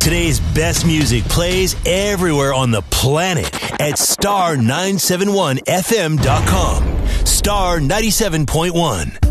Today's best music plays everywhere on the planet at star971fm.com. Star 97.1.